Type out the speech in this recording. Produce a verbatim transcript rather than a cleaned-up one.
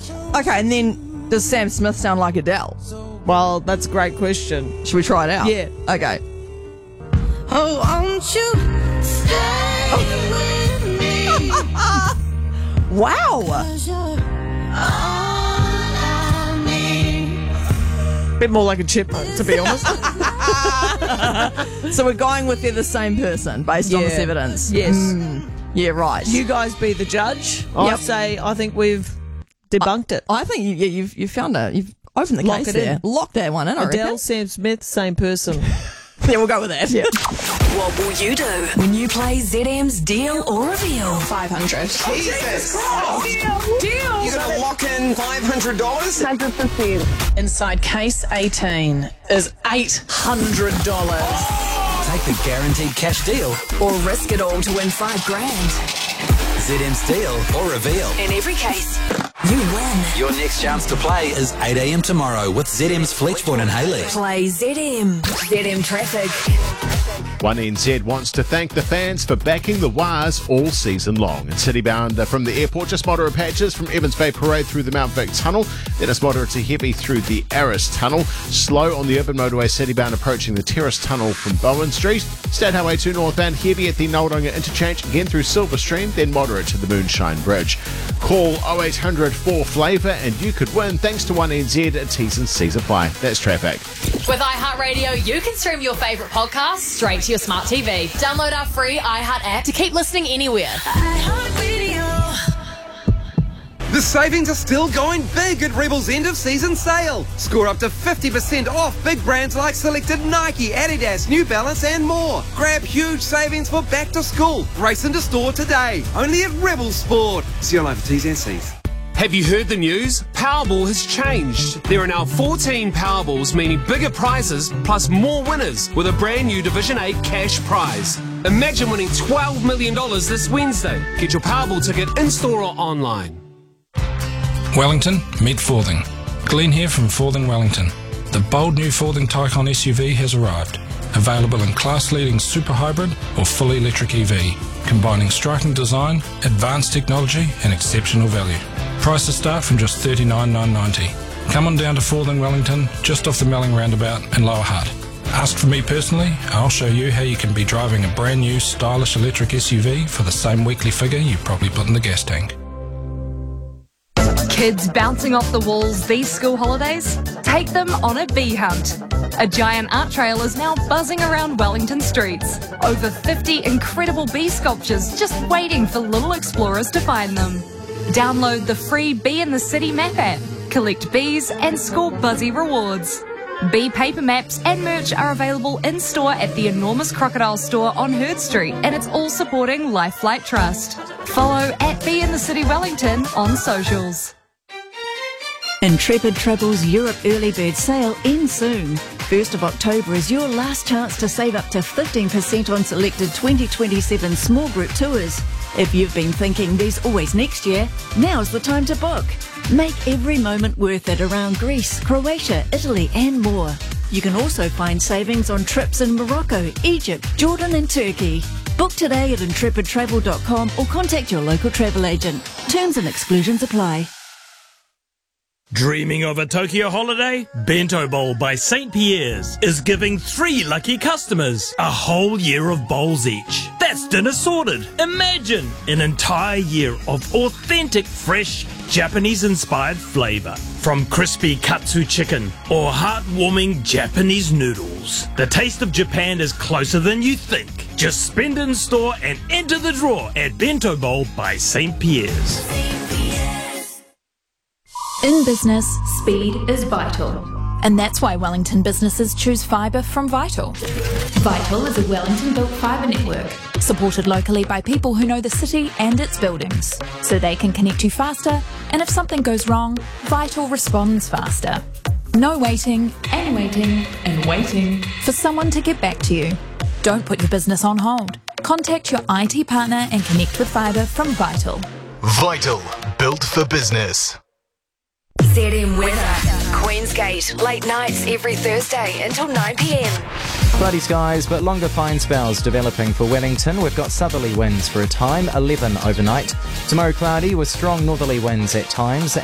Okay, and then does Sam Smith sound like Adele? Well, that's a great question. Should we try it out? Yeah. Okay. Oh, won't you stay with me? Wow. 'Cause you're all I need. Bit more like a chipmunk, to be honest. So we're going with they're the same person based on this Yeah. evidence. Yes. Mm, yeah, right. You guys be the judge. I Yep. say I think we've debunked it. I think you, yeah, you've you've found a you've opened the Lock case it there. in. Lock that one in. I Adele, reckon. Sam Smith, same person. Yeah, we'll go with that. Yeah. What will you do when you play Z M's Deal or Reveal? five hundred. Jesus! Deal! You're going to lock in five hundred dollars? Inside case eighteen is eight hundred dollars. Take the guaranteed cash deal. Or risk it all to win five grand. Z M's Deal or Reveal. In every case, you win. Your next chance to play is eight a.m. tomorrow with Z M's Fletchbourne and Hayley. Play Z M. Z M Traffic. one N Z wants to thank the fans for backing the Wires all season long. And citybound uh, from the airport, just moderate patches from Evans Bay Parade through the Mount Vic Tunnel. Then it's moderate to heavy through the Aris Tunnel. Slow on the urban motorway citybound approaching the Terrace Tunnel from Bowen Street. State Highway two northbound heavy at the Noldonga interchange, again through Silver Stream, then moderate to the Moonshine Bridge. Call oh eight hundred four flavour and you could win thanks to one N Z. T's and C's apply. That's traffic. With iHeartRadio, you can stream your favourite podcasts straight to your smart T V. Download our free iHeart app to keep listening anywhere. The savings are still going big at Rebel's end of season sale. Score up to fifty percent off big brands like selected Nike, Adidas, New Balance and more. Grab huge savings for back to school. Race into store today. Only at Rebel Sport. See you online for T's and C's. Have you heard the news? Powerball has changed. There are now fourteen Powerballs, meaning bigger prizes plus more winners with a brand new Division eight cash prize. Imagine winning twelve million dollars this Wednesday. Get your Powerball ticket in-store or online. Wellington, meet Forthing. Glenn here from Forthing Wellington. The bold new Forthing Taycan S U V has arrived. Available in class-leading super hybrid or fully electric E V, combining striking design, advanced technology and exceptional value. Prices start from just thirty-nine thousand nine hundred ninety. Come on down to Forthing Wellington, just off the Melling roundabout in Lower Hutt. Ask for me personally, I'll show you how you can be driving a brand new stylish electric S U V for the same weekly figure you probably put in the gas tank. Kids bouncing off the walls these school holidays? Take them on a bee hunt. A giant art trail is now buzzing around Wellington streets. Over fifty incredible bee sculptures just waiting for little explorers to find them. Download the free Bee in the City map app, collect bees and score buzzy rewards. Bee paper maps and merch are available in-store at the enormous Crocodile store on Hurd Street, and it's all supporting Life Flight Trust. Follow at Bee in the City Wellington on socials. Intrepid Travel's Europe Early Bird Sale ends soon. first of October is your last chance to save up to fifteen percent on selected twenty twenty-seven small group tours. If you've been thinking there's always next year, now's the time to book. Make every moment worth it around Greece, Croatia, Italy and more. You can also find savings on trips in Morocco, Egypt, Jordan and Turkey. Book today at intrepid travel dot com or contact your local travel agent. Terms and exclusions apply. Dreaming of a Tokyo holiday? Bento Bowl by Saint Pierre's is giving three lucky customers a whole year of bowls each. That's dinner sorted. Imagine an entire year of authentic, fresh, Japanese-inspired flavor. From crispy katsu chicken or heartwarming Japanese noodles. The taste of Japan is closer than you think. Just spend in store and enter the draw at Bento Bowl by Saint Pierre's. In business, speed is vital. And that's why Wellington businesses choose fibre from Vital. Vital is a Wellington-built fibre network, supported locally by people who know the city and its buildings, so they can connect you faster, and if something goes wrong, Vital responds faster. No waiting, and waiting, and waiting for someone to get back to you. Don't put your business on hold. Contact your I T partner and connect with fibre from Vital. Vital, built for business. Z M weather. Queensgate, late nights every Thursday until nine p m. Cloudy skies, but longer fine spells developing for Wellington. We've got southerly winds for a time, eleven overnight. Tomorrow cloudy with strong northerly winds at times.